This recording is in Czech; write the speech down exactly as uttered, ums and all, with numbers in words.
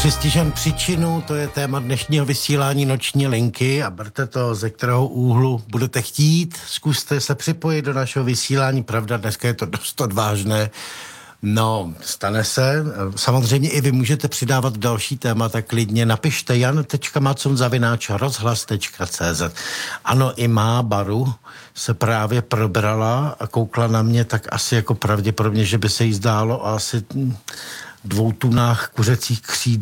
Přistižen příčinu, to je téma dnešního vysílání Noční linky a berte to, ze kterého úhlu budete chtít. Zkuste se připojit do našeho vysílání, pravda, dneska je to dost odvážné. No, stane se. Samozřejmě i vy můžete přidávat další témata, klidně napište jan tečka macon zavináč rozhlas tečka cé zet. Ano, i má baru se právě probrala a koukla na mě tak asi jako pravděpodobně, že by se jí zdálo asi dvou tunách kuřecích křídel